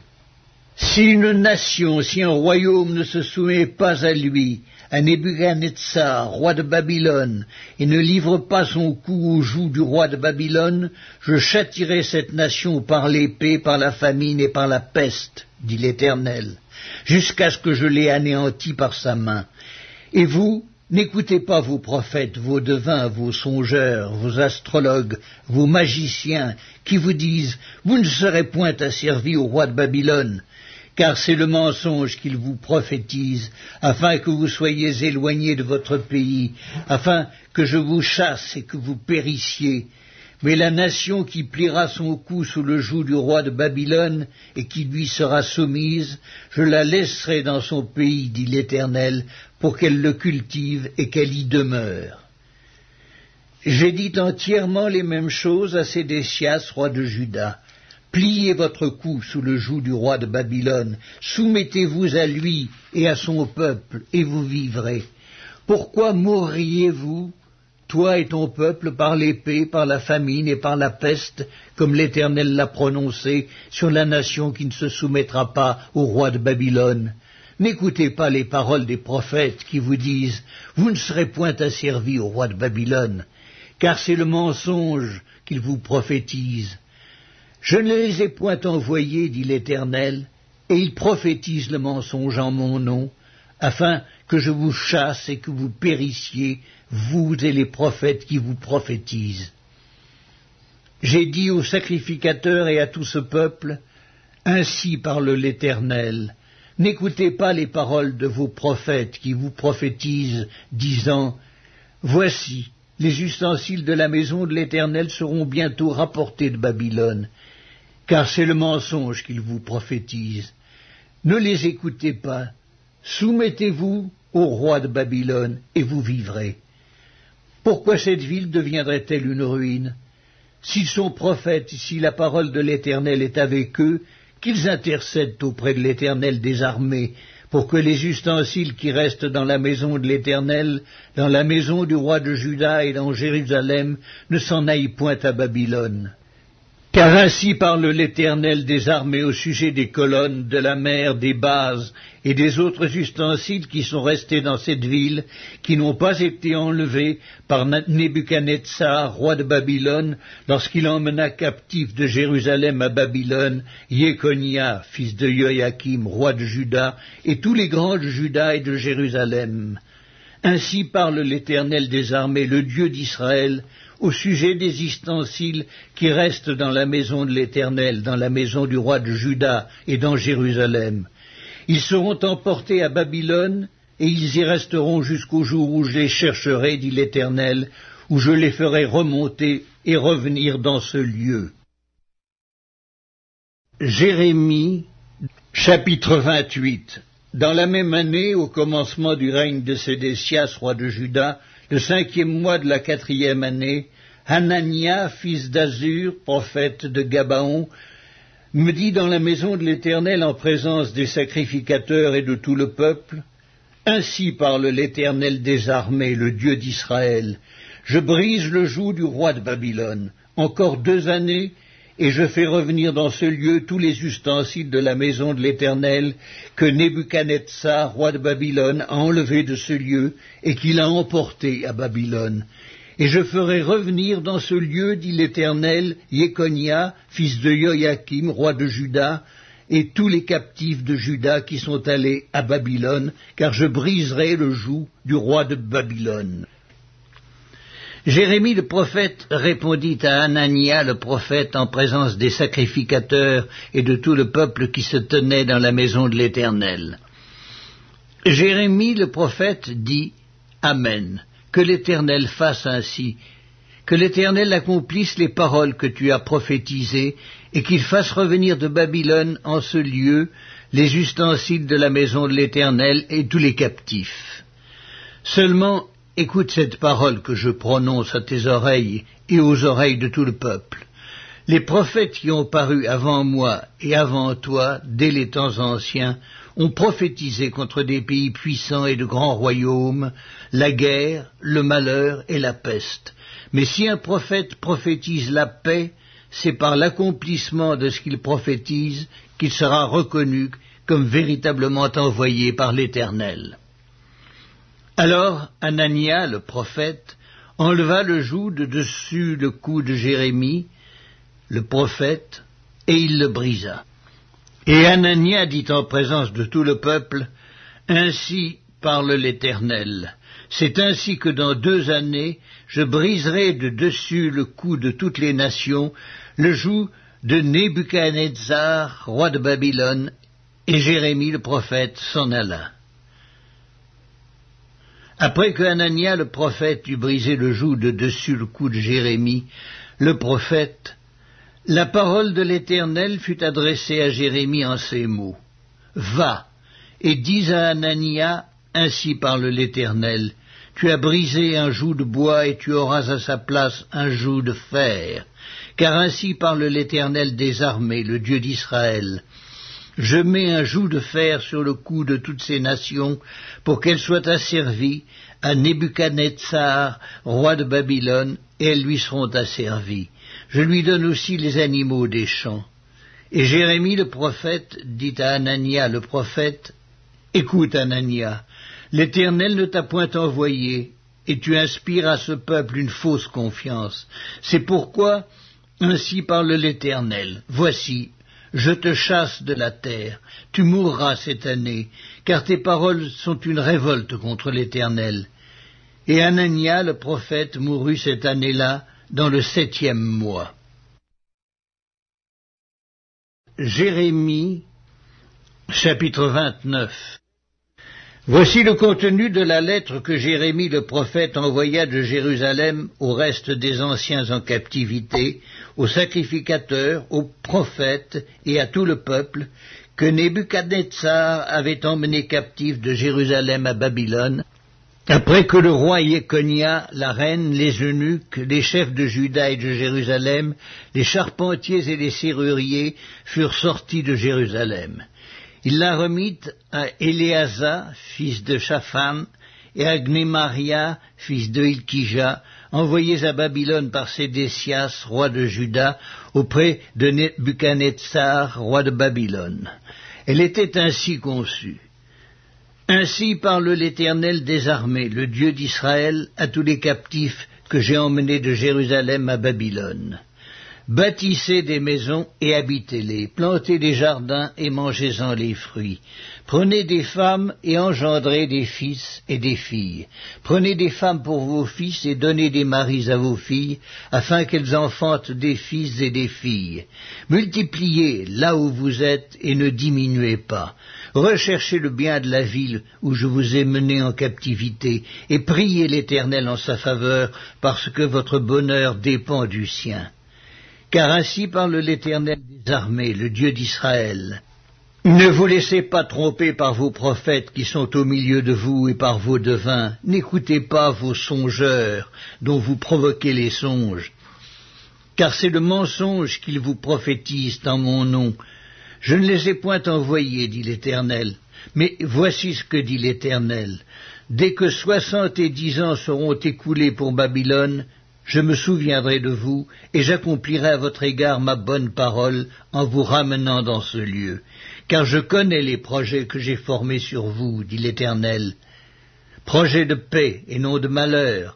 Si une nation, si un royaume ne se soumet pas à lui, à Nebuchadnezzar, roi de Babylone, et ne livre pas son cou au joug du roi de Babylone, je châtierai cette nation par l'épée, par la famine et par la peste, dit l'Éternel, jusqu'à ce que je l'ai anéanti par sa main. Et vous, n'écoutez pas vos prophètes, vos devins, vos songeurs, vos astrologues, vos magiciens, qui vous disent: vous ne serez point asservis au roi de Babylone, car c'est le mensonge qu'ils vous prophétisent, afin que vous soyez éloignés de votre pays, afin que je vous chasse et que vous périssiez. Mais la nation qui pliera son cou sous le joug du roi de Babylone et qui lui sera soumise, je la laisserai dans son pays, dit l'Éternel, pour qu'elle le cultive et qu'elle y demeure. J'ai dit entièrement les mêmes choses à Sédécias, roi de Juda. Pliez votre cou sous le joug du roi de Babylone, soumettez-vous à lui et à son peuple, et vous vivrez. Pourquoi mourriez-vous, toi et ton peuple, par l'épée, par la famine et par la peste, comme l'Éternel l'a prononcé, sur la nation qui ne se soumettra pas au roi de Babylone? N'écoutez pas les paroles des prophètes qui vous disent: vous ne serez point asservis au roi de Babylone, car c'est le mensonge qu'ils vous prophétisent. Je ne les ai point envoyés, dit l'Éternel, et ils prophétisent le mensonge en mon nom, afin que je vous chasse et que vous périssiez, vous et les prophètes qui vous prophétisent. J'ai dit aux sacrificateurs et à tout ce peuple: ainsi parle l'Éternel, n'écoutez pas les paroles de vos prophètes qui vous prophétisent, disant: voici, les ustensiles de la maison de l'Éternel seront bientôt rapportés de Babylone, car c'est le mensonge qu'ils vous prophétisent. Ne les écoutez pas, soumettez-vous au roi de Babylone, et vous vivrez. Pourquoi cette ville deviendrait-elle une ruine? S'ils sont prophètes, si la parole de l'Éternel est avec eux, qu'ils intercèdent auprès de l'Éternel des armées, pour que les ustensiles qui restent dans la maison de l'Éternel, dans la maison du roi de Juda et dans Jérusalem, ne s'en aillent point à Babylone. Car ainsi parle l'Éternel des armées au sujet des colonnes, de la mer, des bases et des autres ustensiles qui sont restés dans cette ville, qui n'ont pas été enlevés par Nebuchadnezzar, roi de Babylone, lorsqu'il emmena captif de Jérusalem à Babylone Jéconia, fils de Joachim, roi de Juda, et tous les grands de Juda et de Jérusalem. Ainsi parle l'Éternel des armées, le Dieu d'Israël, au sujet des ustensiles qui restent dans la maison de l'Éternel, dans la maison du roi de Juda et dans Jérusalem. Ils seront emportés à Babylone, et ils y resteront jusqu'au jour où je les chercherai, dit l'Éternel, où je les ferai remonter et revenir dans ce lieu. Jérémie, chapitre 28. Dans la même année, au commencement du règne de Sédécias, roi de Juda, le 5e mois de la 4e année, Hanania, fils d'Azur, prophète de Gabaon, me dit dans la maison de l'Éternel, en présence des sacrificateurs et de tout le peuple: ainsi parle l'Éternel des armées, le Dieu d'Israël, je brise le joug du roi de Babylone. Encore 2 années, et je fais revenir dans ce lieu tous les ustensiles de la maison de l'Éternel que Nebuchadnezzar, roi de Babylone, a enlevés de ce lieu et qu'il a emportés à Babylone. Et je ferai revenir dans ce lieu, dit l'Éternel, Jéconia, fils de Joachim, roi de Juda, et tous les captifs de Juda qui sont allés à Babylone, car je briserai le joug du roi de Babylone. Jérémie le prophète répondit à Hanania le prophète en présence des sacrificateurs et de tout le peuple qui se tenait dans la maison de l'Éternel. Jérémie le prophète dit « Amen, que l'Éternel fasse ainsi, que l'Éternel accomplisse les paroles que tu as prophétisées et qu'il fasse revenir de Babylone en ce lieu les ustensiles de la maison de l'Éternel et tous les captifs. Seulement, écoute cette parole que je prononce à tes oreilles et aux oreilles de tout le peuple. Les prophètes qui ont paru avant moi et avant toi, dès les temps anciens, ont prophétisé contre des pays puissants et de grands royaumes, la guerre, le malheur et la peste. Mais si un prophète prophétise la paix, c'est par l'accomplissement de ce qu'il prophétise qu'il sera reconnu comme véritablement envoyé par l'Éternel. Alors Hanania, le prophète, enleva le joug de dessus le cou de Jérémie, le prophète, et il le brisa. Et Hanania dit en présence de tout le peuple, « Ainsi parle l'Éternel. C'est ainsi que dans 2 années, je briserai de dessus le cou de toutes les nations, le joug de Nebuchadnezzar, roi de Babylone, et Jérémie le prophète s'en alla. » Après que Hanania le prophète eut brisé le joug de dessus le cou de Jérémie, le prophète, la parole de l'Éternel fut adressée à Jérémie en ces mots. « Va, et dis à Hanania, ainsi parle l'Éternel, tu as brisé un joug de bois et tu auras à sa place un joug de fer, car ainsi parle l'Éternel des armées, le Dieu d'Israël. Je mets un joug de fer sur le cou de toutes ces nations pour qu'elles soient asservies à Nebuchadnezzar, roi de Babylone, et elles lui seront asservies. Je lui donne aussi les animaux des champs. » Et Jérémie le prophète dit à Hanania le prophète, « Écoute Hanania, l'Éternel ne t'a point envoyé, et tu inspires à ce peuple une fausse confiance. C'est pourquoi, ainsi parle l'Éternel, voici, je te chasse de la terre, tu mourras cette année, car tes paroles sont une révolte contre l'Éternel. » Et Hanania le prophète mourut cette année-là, dans le 7e mois. Jérémie, chapitre 29. Voici le contenu de la lettre que Jérémie le prophète envoya de Jérusalem au reste des anciens en captivité, aux sacrificateurs, aux prophètes et à tout le peuple, que Nebuchadnezzar avait emmené captifs de Jérusalem à Babylone, après que le roi Jéconia, la reine, les eunuques, les chefs de Juda et de Jérusalem, les charpentiers et les serruriers furent sortis de Jérusalem. Il la remit à Éléasa, fils de Shaphan, et à Gnémaria, fils de Hilkija, envoyés à Babylone par Sédécias, roi de Juda, auprès de Nebuchadnezzar, roi de Babylone. Elle était ainsi conçue. Ainsi parle l'Éternel des armées, le Dieu d'Israël, à tous les captifs que j'ai emmenés de Jérusalem à Babylone. Bâtissez des maisons et habitez-les, plantez des jardins et mangez-en les fruits. Prenez des femmes et engendrez des fils et des filles. Prenez des femmes pour vos fils et donnez des maris à vos filles, afin qu'elles enfantent des fils et des filles. Multipliez là où vous êtes et ne diminuez pas. Recherchez le bien de la ville où je vous ai mené en captivité, et priez l'Éternel en sa faveur, parce que votre bonheur dépend du sien. Car ainsi parle l'Éternel des armées, le Dieu d'Israël. Ne vous laissez pas tromper par vos prophètes qui sont au milieu de vous et par vos devins. N'écoutez pas vos songeurs dont vous provoquez les songes. Car c'est le mensonge qu'ils vous prophétisent en mon nom. Je ne les ai point envoyés, dit l'Éternel. Mais voici ce que dit l'Éternel. Dès que 70 ans seront écoulés pour Babylone, je me souviendrai de vous, et j'accomplirai à votre égard ma bonne parole en vous ramenant dans ce lieu. Car je connais les projets que j'ai formés sur vous, dit l'Éternel. Projets de paix et non de malheur,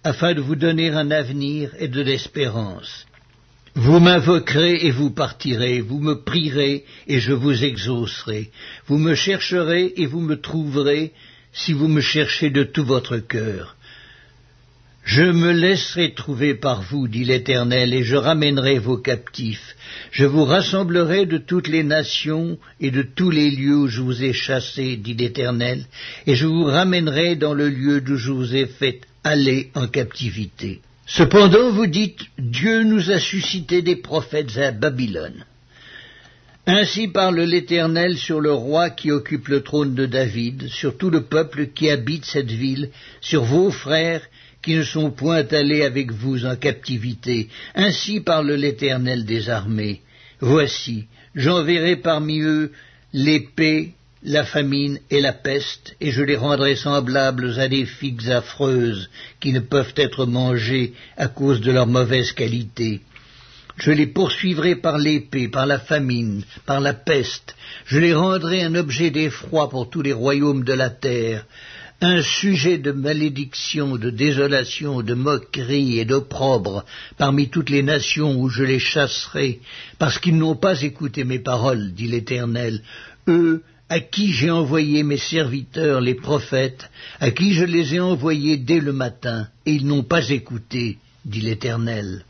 afin de vous donner un avenir et de l'espérance. Vous m'invoquerez et vous partirez, vous me prierez et je vous exaucerai. Vous me chercherez et vous me trouverez si vous me cherchez de tout votre cœur. Je me laisserai trouver par vous, dit l'Éternel, et je ramènerai vos captifs. Je vous rassemblerai de toutes les nations et de tous les lieux où je vous ai chassés, dit l'Éternel, et je vous ramènerai dans le lieu d'où je vous ai fait aller en captivité. Cependant, vous dites, Dieu nous a suscité des prophètes à Babylone. Ainsi parle l'Éternel sur le roi qui occupe le trône de David, sur tout le peuple qui habite cette ville, sur vos frères qui ne sont point allés avec vous en captivité. Ainsi parle l'Éternel des armées. Voici, j'enverrai parmi eux l'épée, la famine et la peste, et je les rendrai semblables à des figues affreuses qui ne peuvent être mangées à cause de leur mauvaise qualité. Je les poursuivrai par l'épée, par la famine, par la peste. Je les rendrai un objet d'effroi pour tous les royaumes de la terre, un sujet de malédiction, de désolation, de moquerie et d'opprobre parmi toutes les nations où je les chasserai, parce qu'ils n'ont pas écouté mes paroles, dit l'Éternel, eux à qui j'ai envoyé mes serviteurs, les prophètes, à qui je les ai envoyés dès le matin, et ils n'ont pas écouté, dit l'Éternel.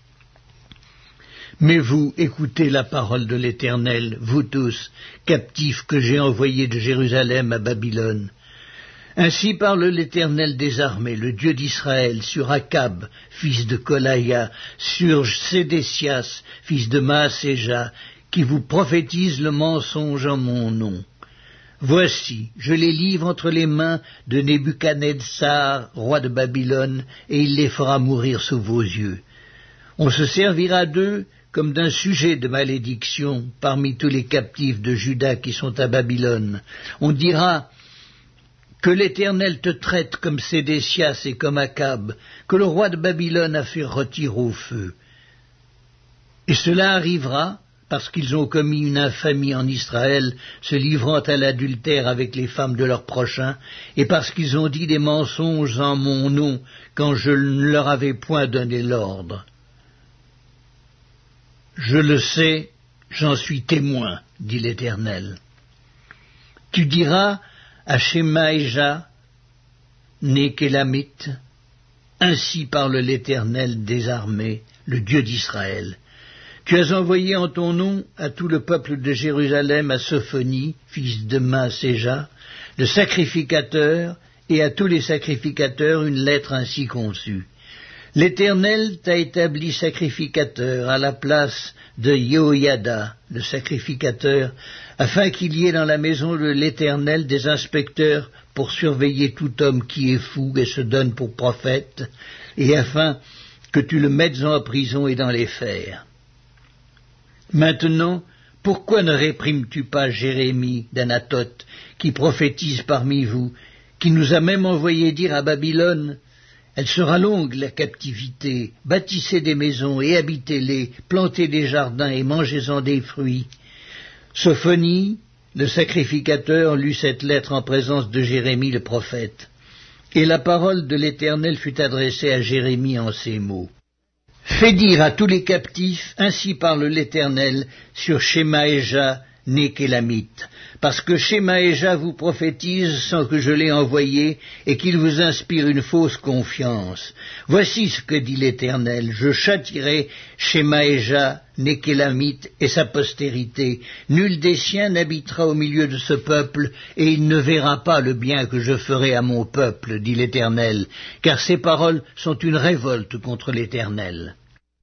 Mais vous, écoutez la parole de l'Éternel, vous tous, captifs que j'ai envoyés de Jérusalem à Babylone. Ainsi parle l'Éternel des armées, le Dieu d'Israël, sur Akab, fils de Kolaïa, sur Sédécias, fils de Maaséja, qui vous prophétise le mensonge en mon nom. Voici, je les livre entre les mains de Nebuchadnezzar, roi de Babylone, et il les fera mourir sous vos yeux. On se servira d'eux comme d'un sujet de malédiction parmi tous les captifs de Juda qui sont à Babylone. On dira que l'Éternel te traite comme Sédécias et comme Akab, que le roi de Babylone a fait retirer au feu. Et cela arrivera parce qu'ils ont commis une infamie en Israël, se livrant à l'adultère avec les femmes de leurs prochains, et parce qu'ils ont dit des mensonges en mon nom, quand je ne leur avais point donné l'ordre. Je le sais, j'en suis témoin, dit l'Éternel. Tu diras à Shemaïja, né qu'Élamite, ainsi parle l'Éternel des armées, le Dieu d'Israël. Tu as envoyé en ton nom à tout le peuple de Jérusalem à Sophonie, fils de Maaséja, le sacrificateur, et à tous les sacrificateurs une lettre ainsi conçue. L'Éternel t'a établi sacrificateur à la place de Yehoïada, le sacrificateur, afin qu'il y ait dans la maison de l'Éternel des inspecteurs pour surveiller tout homme qui est fou et se donne pour prophète, et afin que tu le mettes en prison et dans les fers. Maintenant, pourquoi ne réprimes-tu pas Jérémie d'Anathoth, qui prophétise parmi vous, qui nous a même envoyé dire à Babylone, elle sera longue, la captivité, bâtissez des maisons et habitez-les, plantez des jardins et mangez-en des fruits. Sophonie, le sacrificateur, lut cette lettre en présence de Jérémie le prophète. Et la parole de l'Éternel fut adressée à Jérémie en ces mots. Fais dire à tous les captifs, ainsi parle l'Éternel, sur Shemaïja, né qu'Élamite, parce que Shemaïja vous prophétise sans que je l'ai envoyé, et qu'il vous inspire une fausse confiance. Voici ce que dit l'Éternel, je châtierai Shemaïja, né qu'Élamite, et sa postérité. Nul des siens n'habitera au milieu de ce peuple, et il ne verra pas le bien que je ferai à mon peuple, dit l'Éternel, car ces paroles sont une révolte contre l'Éternel.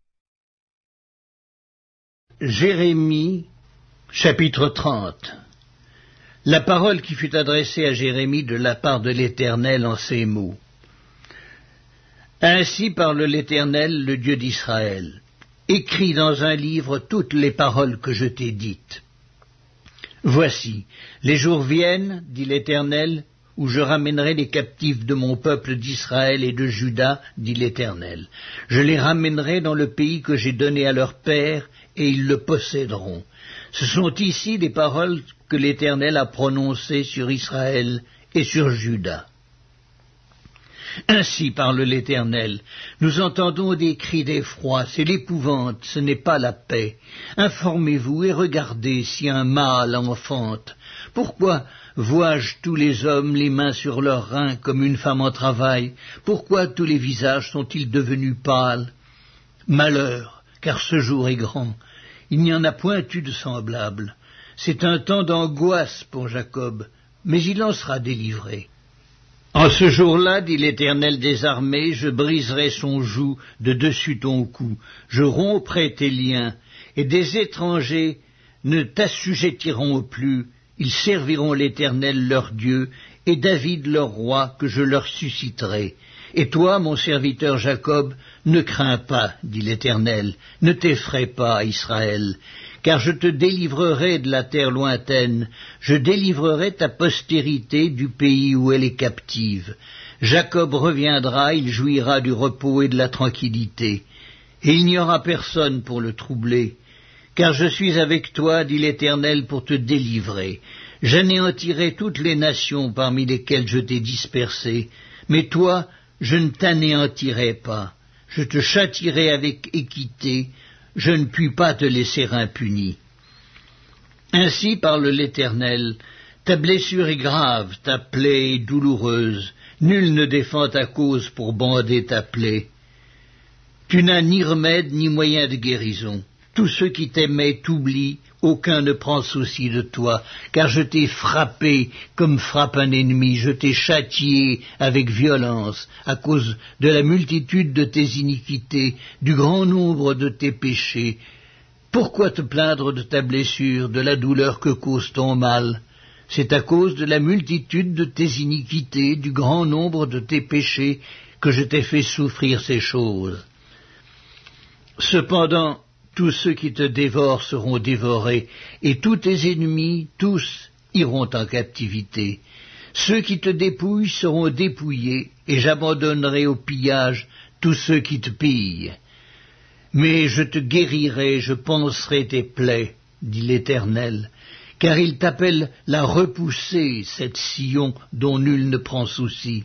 Jérémie, chapitre 30. La parole qui fut adressée à Jérémie de la part de l'Éternel en ces mots. Ainsi parle l'Éternel, le Dieu d'Israël. Écris dans un livre toutes les paroles que je t'ai dites. Voici, les jours viennent, dit l'Éternel, où je ramènerai les captifs de mon peuple d'Israël et de Juda, dit l'Éternel. Je les ramènerai dans le pays que j'ai donné à leurs pères, et ils le posséderont. Ce sont ici les paroles que l'Éternel a prononcées sur Israël et sur Juda. Ainsi parle l'Éternel. Nous entendons des cris d'effroi, c'est l'épouvante, ce n'est pas la paix. Informez-vous et regardez si un mâle enfante. Pourquoi vois-je tous les hommes les mains sur leurs reins comme une femme en travail? Pourquoi tous les visages sont-ils devenus pâles? Malheur, car ce jour est grand. Il n'y en a point eu de semblable. C'est un temps d'angoisse pour Jacob, mais il en sera délivré. En ce jour-là, dit l'Éternel des armées, je briserai son joug de dessus ton cou, je romprai tes liens, et des étrangers ne t'assujettiront plus, ils serviront l'Éternel leur Dieu, et David leur roi que je leur susciterai. Et toi, mon serviteur Jacob, ne crains pas, dit l'Éternel, ne t'effraie pas, Israël, car je te délivrerai de la terre lointaine, je délivrerai ta postérité du pays où elle est captive. Jacob reviendra, il jouira du repos et de la tranquillité, et il n'y aura personne pour le troubler. Car je suis avec toi, dit l'Éternel, pour te délivrer. J'anéantirai toutes les nations parmi lesquelles je t'ai dispersé, mais toi, je ne t'anéantirai pas. Je te châtierai avec équité, je ne puis pas te laisser impuni. Ainsi parle l'Éternel, ta blessure est grave, ta plaie est douloureuse, nul ne défend ta cause pour bander ta plaie. Tu n'as ni remède ni moyen de guérison. Tous ceux qui t'aimaient t'oublient, aucun ne prend souci de toi, car je t'ai frappé comme frappe un ennemi, je t'ai châtié avec violence, à cause de la multitude de tes iniquités, du grand nombre de tes péchés. Pourquoi te plaindre de ta blessure, de la douleur que cause ton mal? C'est à cause de la multitude de tes iniquités, du grand nombre de tes péchés, que je t'ai fait souffrir ces choses. Cependant, tous ceux qui te dévorent seront dévorés, et tous tes ennemis, tous, iront en captivité. Ceux qui te dépouillent seront dépouillés, et j'abandonnerai au pillage tous ceux qui te pillent. Mais je te guérirai, je panserai tes plaies, dit l'Éternel, car il t'appelle la repoussée, cette Sion dont nul ne prend souci.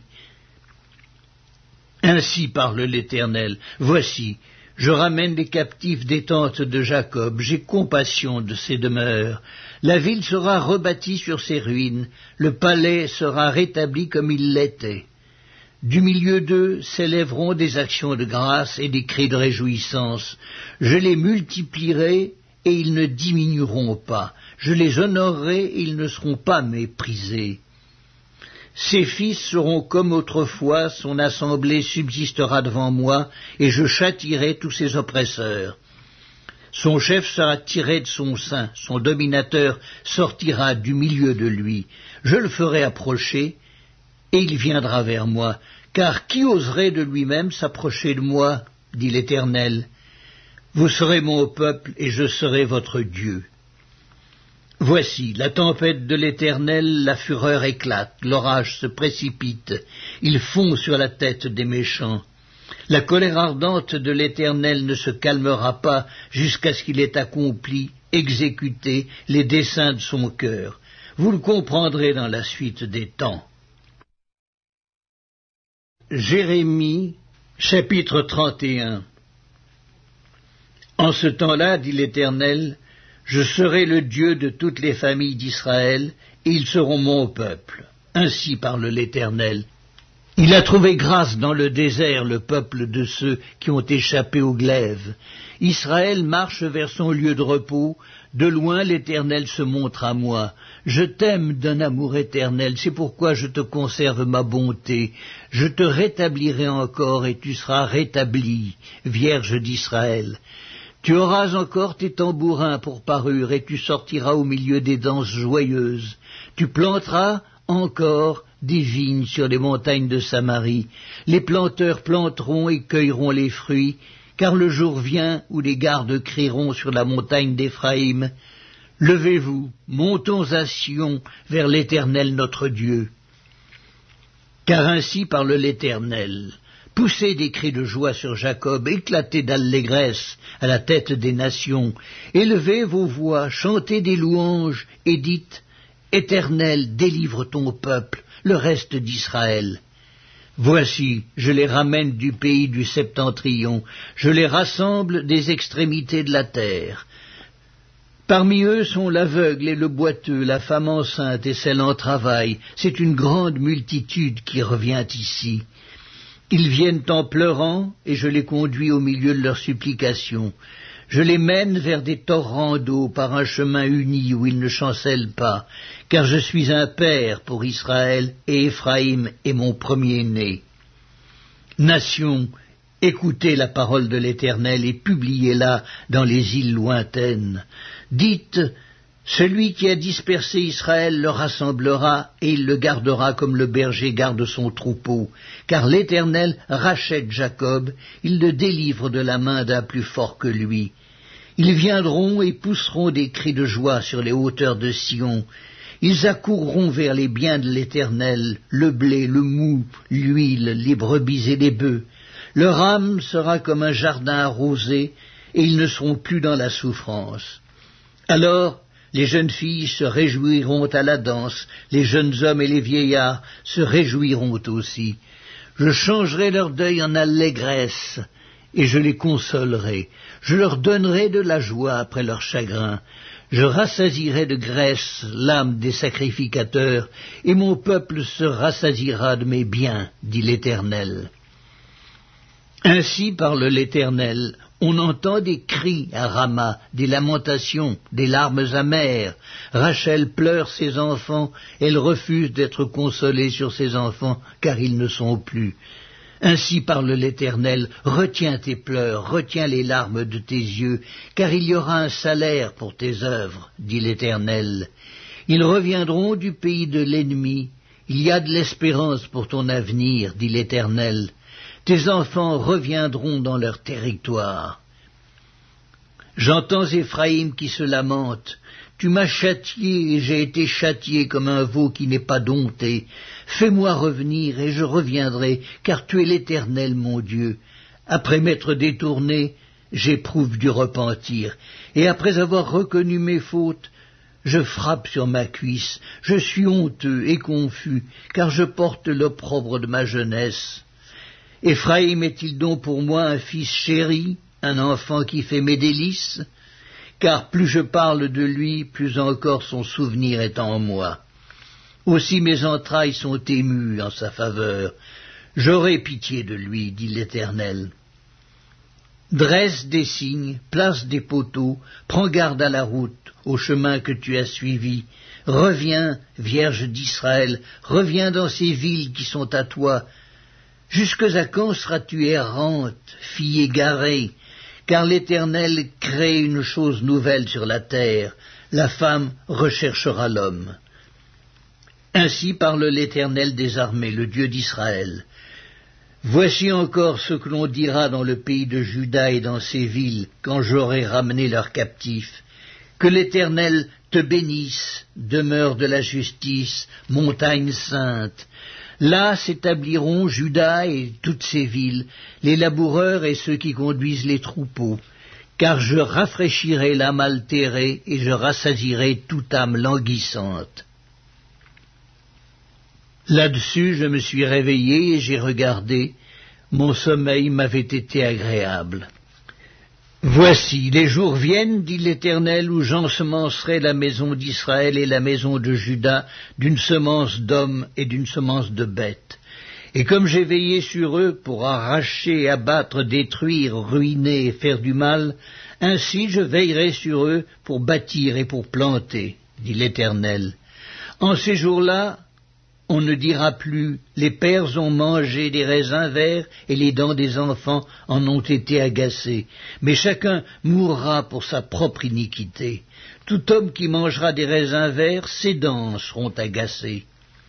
Ainsi parle l'Éternel, voici, je ramène les captifs des tentes de Jacob, j'ai compassion de ses demeures. La ville sera rebâtie sur ses ruines, le palais sera rétabli comme il l'était. Du milieu d'eux s'élèveront des actions de grâce et des cris de réjouissance. Je les multiplierai et ils ne diminueront pas. Je les honorerai et ils ne seront pas méprisés. Ses fils seront comme autrefois, son assemblée subsistera devant moi, et je châtierai tous ses oppresseurs. Son chef sera tiré de son sein, son dominateur sortira du milieu de lui. Je le ferai approcher, et il viendra vers moi, car qui oserait de lui-même s'approcher de moi, dit l'Éternel. Vous serez mon peuple, et je serai votre Dieu. Voici, la tempête de l'Éternel, la fureur éclate, l'orage se précipite, il fond sur la tête des méchants. La colère ardente de l'Éternel ne se calmera pas jusqu'à ce qu'il ait accompli, exécuté les desseins de son cœur. Vous le comprendrez dans la suite des temps. Jérémie, chapitre 31. En ce temps-là, dit l'Éternel, je serai le Dieu de toutes les familles d'Israël, et ils seront mon peuple. Ainsi parle l'Éternel. Il a trouvé grâce dans le désert, le peuple de ceux qui ont échappé au glaive. Israël marche vers son lieu de repos. De loin l'Éternel se montre à moi. Je t'aime d'un amour éternel, c'est pourquoi je te conserve ma bonté. Je te rétablirai encore, et tu seras rétabli, Vierge d'Israël. Tu auras encore tes tambourins pour parure, et tu sortiras au milieu des danses joyeuses. Tu planteras encore des vignes sur les montagnes de Samarie. Les planteurs planteront et cueilleront les fruits, car le jour vient où les gardes crieront sur la montagne d'Éphraïm. Levez-vous, montons à Sion vers l'Éternel notre Dieu. Car ainsi parle l'Éternel. Poussez des cris de joie sur Jacob, éclatez d'allégresse à la tête des nations, élevez vos voix, chantez des louanges, et dites, Éternel, délivre ton peuple, le reste d'Israël. Voici, je les ramène du pays du septentrion, je les rassemble des extrémités de la terre. Parmi eux sont l'aveugle et le boiteux, la femme enceinte et celle en travail. C'est une grande multitude qui revient ici. Ils viennent en pleurant, et je les conduis au milieu de leurs supplications. Je les mène vers des torrents d'eau par un chemin uni où ils ne chancellent pas, car je suis un père pour Israël, et Éphraïm est mon premier-né. Nations, écoutez la parole de l'Éternel et publiez-la dans les îles lointaines. Dites, celui qui a dispersé Israël le rassemblera et il le gardera comme le berger garde son troupeau, car l'Éternel rachète Jacob, il le délivre de la main d'un plus fort que lui. Ils viendront et pousseront des cris de joie sur les hauteurs de Sion. Ils accourront vers les biens de l'Éternel, le blé, le mou, l'huile, les brebis et les bœufs. Leur âme sera comme un jardin arrosé, et ils ne seront plus dans la souffrance. Alors, les jeunes filles se réjouiront à la danse, les jeunes hommes et les vieillards se réjouiront aussi. Je changerai leur deuil en allégresse, et je les consolerai. Je leur donnerai de la joie après leur chagrin. Je rassasierai de graisse l'âme des sacrificateurs, et mon peuple se rassasiera de mes biens, dit l'Éternel. Ainsi parle l'Éternel, on entend des cris à Rama, des lamentations, des larmes amères. Rachel pleure ses enfants, elle refuse d'être consolée sur ses enfants, car ils ne sont plus. Ainsi parle l'Éternel, retiens tes pleurs, retiens les larmes de tes yeux, car il y aura un salaire pour tes œuvres, dit l'Éternel. Ils reviendront du pays de l'ennemi, il y a de l'espérance pour ton avenir, dit l'Éternel. Tes enfants reviendront dans leur territoire. J'entends Éphraïm qui se lamente. Tu m'as châtié et j'ai été châtié comme un veau qui n'est pas dompté. Fais-moi revenir et je reviendrai, car tu es l'Éternel mon Dieu. Après m'être détourné, j'éprouve du repentir, et après avoir reconnu mes fautes, je frappe sur ma cuisse. Je suis honteux et confus, car je porte l'opprobre de ma jeunesse. Éphraïm est-il donc pour moi un fils chéri, un enfant qui fait mes délices? Car plus je parle de lui, plus encore son souvenir est en moi. Aussi mes entrailles sont émues en sa faveur. J'aurai pitié de lui, dit l'Éternel. Dresse des signes, place des poteaux, prends garde à la route, au chemin que tu as suivi. Reviens, Vierge d'Israël, reviens dans ces villes qui sont à toi. Jusque à quand seras-tu errante, fille égarée? Car l'Éternel crée une chose nouvelle sur la terre, la femme recherchera l'homme. Ainsi parle l'Éternel des armées, le Dieu d'Israël. Voici encore ce que l'on dira dans le pays de Juda et dans ses villes, quand j'aurai ramené leurs captifs. Que l'Éternel te bénisse, demeure de la justice, montagne sainte. Là s'établiront Juda et toutes ses villes, les laboureurs et ceux qui conduisent les troupeaux, car je rafraîchirai l'âme altérée et je rassasierai toute âme languissante. Là-dessus je me suis réveillé et j'ai regardé, mon sommeil m'avait été agréable. Voici, les jours viennent, dit l'Éternel, où j'ensemencerai la maison d'Israël et la maison de Juda d'une semence d'hommes et d'une semence de bêtes. Et comme j'ai veillé sur eux pour arracher, abattre, détruire, ruiner et faire du mal, ainsi je veillerai sur eux pour bâtir et pour planter, dit l'Éternel. En ces jours-là, on ne dira plus, les pères ont mangé des raisins verts et les dents des enfants en ont été agacées. Mais chacun mourra pour sa propre iniquité. Tout homme qui mangera des raisins verts, ses dents seront agacées.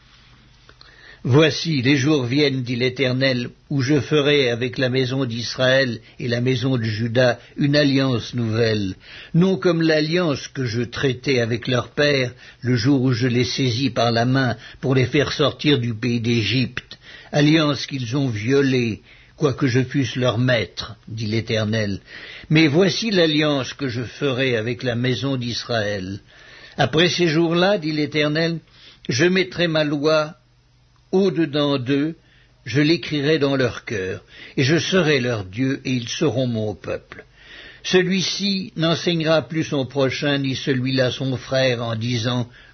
Voici, les jours viennent, dit l'Éternel, où je ferai avec la maison d'Israël et la maison de Juda une alliance nouvelle, non comme l'alliance que je traitai avec leur père le jour où je les saisis par la main pour les faire sortir du pays d'Égypte, alliance qu'ils ont violée, quoique je fusse leur maître, dit l'Éternel. Mais voici l'alliance que je ferai avec la maison d'Israël. Après ces jours-là, dit l'Éternel, je mettrai ma loi au-dedans d'eux, je l'écrirai dans leur cœur, et je serai leur Dieu, et ils seront mon peuple. Celui-ci n'enseignera plus son prochain, ni celui-là son frère, en disant